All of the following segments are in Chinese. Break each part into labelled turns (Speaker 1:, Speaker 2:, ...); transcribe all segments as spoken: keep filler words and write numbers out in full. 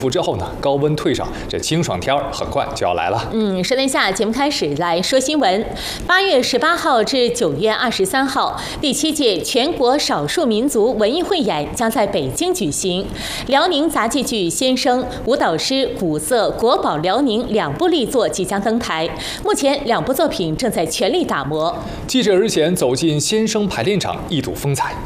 Speaker 1: 服之后呢，高温退上，这清爽天儿很快就要来了。
Speaker 2: 嗯，说了一下，节目开始来说新闻。八月十八号至九月二十三号，第七届全国少数民族文艺汇演将在北京举行。辽宁杂技剧《先生》、舞蹈师古色国宝辽宁两部力作即将登台，目前两部作品正在全力打磨。
Speaker 1: 记者日前走进《先生》排练场，一睹风采。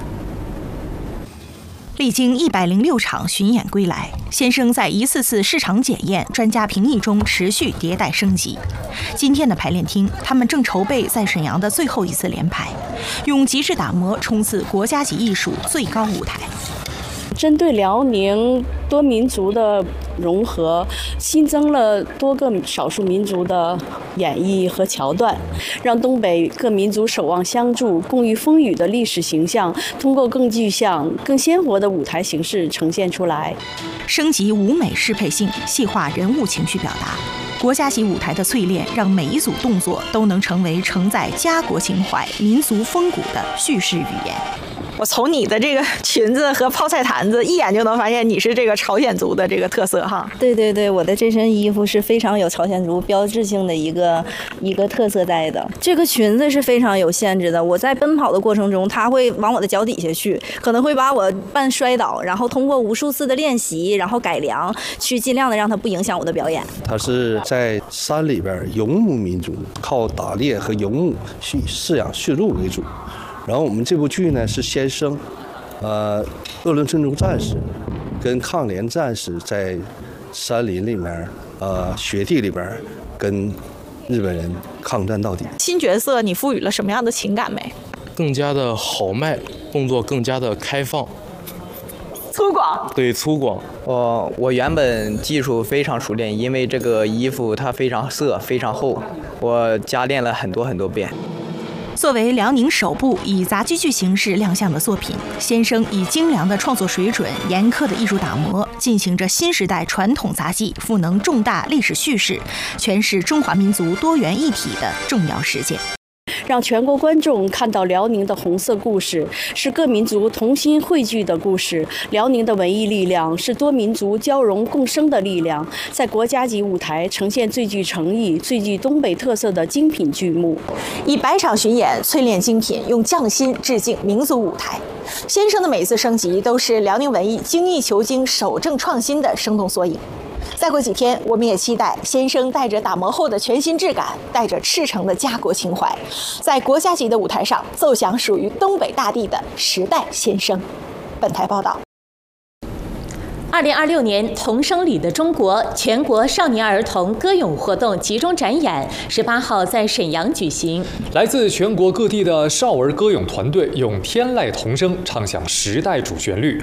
Speaker 3: 历经一百零六场巡演归来，先生在一次次市场检验、专家评议中持续迭代升级。今天的排练厅，他们正筹备在沈阳的最后一次联排，用极致打磨冲刺国家级艺术最高舞台。
Speaker 4: 针对辽宁多民族的融合，新增了多个少数民族的演绎和桥段，让东北各民族守望相助、共御风雨的历史形象，通过更具象、更鲜活的舞台形式呈现出来。
Speaker 3: 升级舞美适配性，细化人物情绪表达。国家级舞台的淬炼，让每一组动作都能成为承载家国情怀、民族风骨的叙事语言。我从你的这个裙子和泡菜坛子一眼就能发现你是这个朝鲜族的这个特色哈。
Speaker 5: 对对对，我的这身衣服是非常有朝鲜族标志性的一个一个特色在的。这个裙子是非常有限制的，我在奔跑的过程中，它会往我的脚底下去，可能会把我半摔倒，然后通过无数次的练习，然后改良，去尽量的让它不影响我的表演。
Speaker 6: 它是在山里边游牧民族，靠打猎和游牧畜饲养驯鹿为主。然后我们这部剧呢是先生，呃，鄂伦春族战士跟抗联战士在山林里面，呃，雪地里边跟日本人抗战到底。
Speaker 3: 新角色你赋予了什么样的情感没？
Speaker 7: 更加的豪迈，动作更加的开放，
Speaker 3: 粗犷。
Speaker 7: 对，粗犷。
Speaker 8: 我我原本技术非常熟练，因为这个衣服它非常色非常厚，我加练了很多很多遍。
Speaker 3: 作为辽宁首部以杂技剧形式亮相的作品，先生以精良的创作水准、严苛的艺术打磨，进行着新时代传统杂技赋能重大历史叙事，诠释中华民族多元一体的重要事件。
Speaker 4: 让全国观众看到辽宁的红色故事，是各民族同心汇聚的故事。辽宁的文艺力量是多民族交融共生的力量，在国家级舞台呈现最具诚意、最具东北特色的精品剧目。
Speaker 3: 以百场巡演淬炼精品，用匠心致敬民族舞台。先生的每次升级都是辽宁文艺精益求精、守正创新的生动缩影。再过几天，我们也期待先生带着打磨后的全新质感，带着赤诚的家国情怀，在国家级的舞台上奏响属于东北大地的时代先声。本台报道。
Speaker 2: 二零二六年童声里的中国全国少年儿童歌咏活动集中展演，十八号在沈阳举行。
Speaker 1: 来自全国各地的少儿歌咏团队用天籁童声唱响时代主旋律。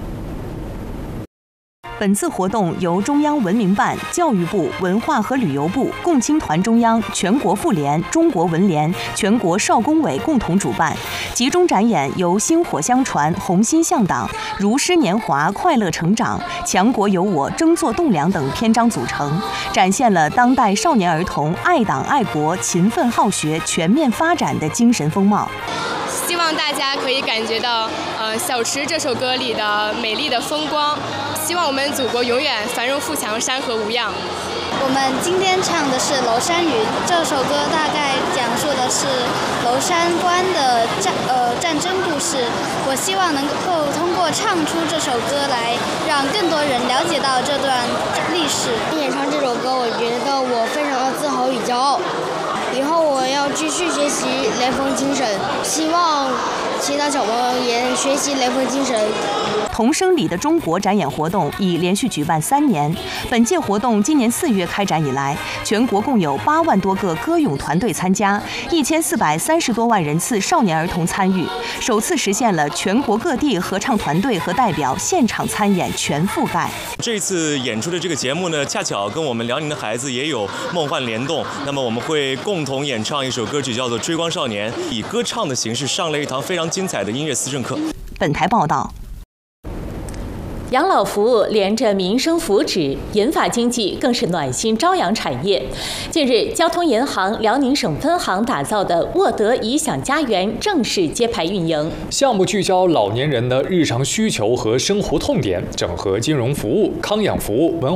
Speaker 3: 本次活动由中央文明办、教育部、文化和旅游部、共青团中央、全国妇联、中国文联、全国少工委共同主办。集中展演由薪火相传、红心向党、如诗年华、快乐成长、强国有我、争做栋梁等篇章组成，展现了当代少年儿童爱党爱国、勤奋好学、全面发展的精神风貌。
Speaker 9: 希望大家可以感觉到，呃，《小池》这首歌里的美丽的风光。希望我们祖国永远繁荣富强、山河无恙。
Speaker 10: 我们今天唱的是《娄山云》，这首歌大概讲述的是娄山关的战呃战争故事。我希望能够通过唱出这首歌来，让更多人了解到这段历史。
Speaker 11: 演唱这首歌，我觉得我非常的自豪与骄傲。以后我要继续学习雷锋精神，希望其他小朋友也学习雷锋精神。
Speaker 3: 童声里的中国展演活动已连续举办三年，本届活动今年四月开展以来，全国共有八万多个歌咏团队参加，一千四百三十多万人次少年儿童参与，首次实现了全国各地合唱团队和代表现场参演全覆盖。
Speaker 12: 这次演出的这个节目呢，恰巧跟我们辽宁的孩子也有梦幻联动。那么我们会共同演唱一首歌曲，叫做《追光少年》，以歌唱的形式上了一堂非常精彩的音乐思政课。
Speaker 3: 本台报道。
Speaker 2: 养老服务连着民生福祉，银发经济更是暖心朝阳产业。近日，交通银行辽宁省分行打造的沃德怡享家园正式揭牌运营。
Speaker 1: 项目聚焦老年人的日常需求和生活痛点，整合金融服务、康养服务、文